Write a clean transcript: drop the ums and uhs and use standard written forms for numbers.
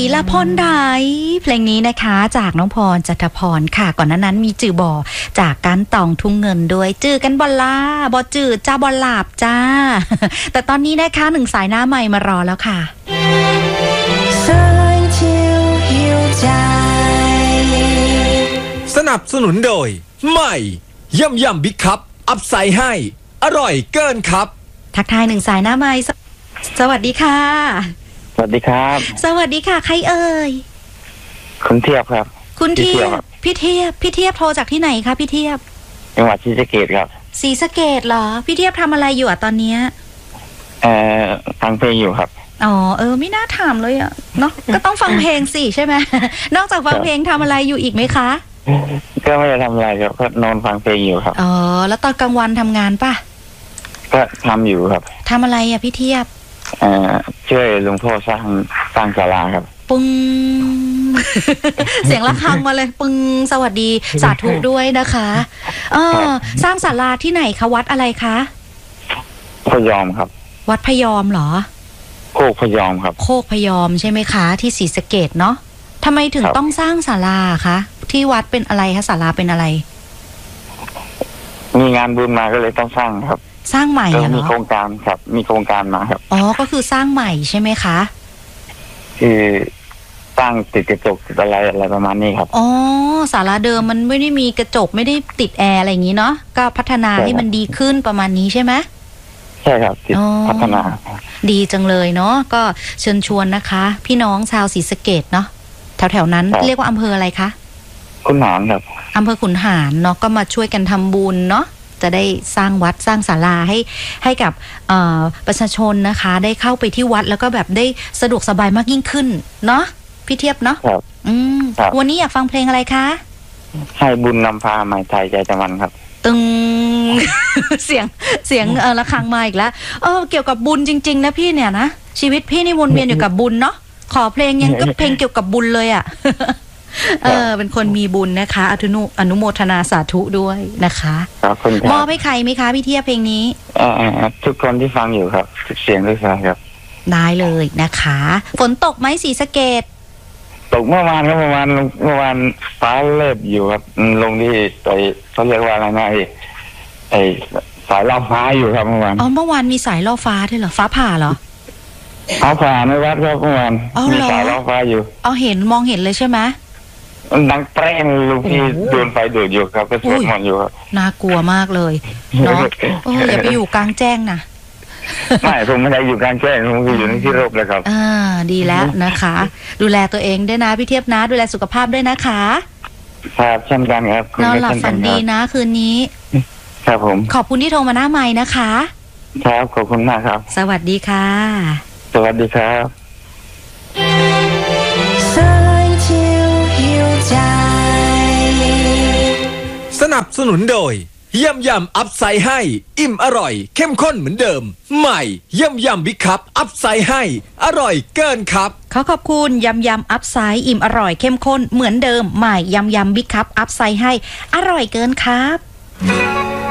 ละพรไดเพลงนี้นะคะจากน้องพรจัตพรค่ะก่อนหน้านั้นมีจื่อบ่อจากการตองทุ่งเงินด้วยจื่อกันบอลลาบอจื่อจ้าบอลลาบจ้า แต่ตอนนี้นะคะหนึ่งสายหน้าใหม่มารอแล้วค่ะสนับสนุนโดยใหม่ย่ำยำบิ๊กคัพอัพไซด์ให้อร่อยเกินครับทักทายหนึ่งสายหน้าใหม่สวัสดีค่ะสวัสดีครับสวัสดีค่ะใครเอ่ยคุณเทียบครับคุณเทียบพี่เทียบโทรจากที่ไหนคะพี่เทียบจังหวัดศรีสะเกษครับศรีสะเกษเหรอพี่เทียบทำอะไรอยู่ตอนเนี้ยฟังเพลงอยู่ครับอ๋อไม่น่าถามเลยเนาะก็ต้องฟังเพลงสิใช่ไหม นอกจากฟังเพลงทำอะไรอยู่อีกไหมคะก็ไม่ได้ทำอะไรครับก็นอนฟังเพลงอยู่ครับอ๋อแล้วตอนกลางวันทำงานป่ะก็ทำอยู่ครับทำอะไรพี่เทียบช่วยหลวงพ่อสร้างศาลาครับปึ้ง เสียงระฆังมาเลยปึ้งสวัสดีสาธุด้วยนะคะสร้างศาลาที่ไหนคะวัดอะไรคะพยอมครับวัดพยอมเหรอโคกพยอมครับโคกพยอมใช่ไหมคะที่ศรีสะเกษเนาะทำไมถึงต้องสร้างศาลาคะที่วัดเป็นอะไรคะศาลาเป็นอะไรมีงานบุญมาก็เลยต้องสร้างครับสร้างใหม่เหรอมีโครงการครับมีโครงการมาครับอ๋อก็คือสร้างใหม่ใช่ไหมคะคือสร้างติดกระจกติดอะไรประมาณนี้ครับอ๋อศาลาเดิมมันไม่ได้มีกระจกไม่ได้ติดแอร์อะไรอย่างนี้เนาะก็พัฒนาให้มันดีขึ้นประมาณนี้ใช่ไหมใช่ครับพัฒนาดีจังเลยเนาะก็เชิญชวนนะคะพี่น้องชาวศรีสะเกษเนาะแถวๆนั้นเรียกว่าอำเภออะไรคะขุนหารครับอำเภอขุนหารเนาะก็มาช่วยกันทำบุญเนาะจะได้สร้างวัดสร้างศาลาให้กับประชาชนนะคะได้เข้าไปที่วัดแล้วก็แบบได้สะดวกสบายมากยิ่งขึ้นเนาะพี่เทียบเนาะวันนี้อยากฟังเพลงอะไรคะให้บุญนำพาหมายไทยใจตะวันครับตึง เสียงระฆังมาอีกแล้วเกี่ยวกับบุญจริงๆนะพี่เนี่ยนะชีวิตพี่นี่วนเวียนอยู่กับบุญเนาะขอเพลงยังก็เพลงเกี่ยวกับบุญเลยอ่ะ เป็นคนมีบุญนะคะอนุโมทนาสาธุด้วยนะคะมอบให้ใครไหมคะพี่เทียบเพลงนี้ทุกคนที่ฟังอยู่ครับทุกเสียงด้วยครับได้เลยนะคะฝนตกไหมศรีสะเกษตกเมื่อวานครับเมื่อวานฟ้าเลิศอยู่ครับลงที่ไปเขาเรียกว่าอะไรนะไอสายล่อฟ้าอยู่ครับเมื่อวานเมื่อวานมีสายล่อฟ้าด้วยเหรอฟ้าผ่าเหรอฟ้าผ่าในวัดครับเมื่อวานมีสายล่อฟ้าอยู่มองเห็นเลยใช่ไหมดังแปร่งลูกพี่โดนไฟดูดอยู่ครับก็สวดมนต์อยู่ครับน่ากลัวมากเลยเนาะอย่าไปอยู่กลางแจ้งนะไม่ผมไม่ได้อยู่กลางแจ้งผมอยู่ในที่ร่มเลยครับดีแล้วนะคะดูแลตัวเองด้วยนะพี่เทียบนะดูแลสุขภาพด้วยนะคะครับเช่นกันครับนอนหลับฝันดีนะคืนนี้ครับผมขอบคุณที่โทรมาหน้าไมค์นะคะครับขอบคุณมากครับสวัสดีค่ะสวัสดีครับสนับสนุนโดยย่ำยำอัพไซด์ให้อิ่มอร่อยเข้มข้นเหมือนเดิมใหม่ย่ำยำบิ๊กคัพอัพไซด์ให้อร่อยเกินครับขอบคุณยำอัพไซด์อิ่มอร่อยเข้มข้นเหมือนเดิมใหม่ยำบิ๊กคัพอัพไซด์ให้อร่อยเกินครับ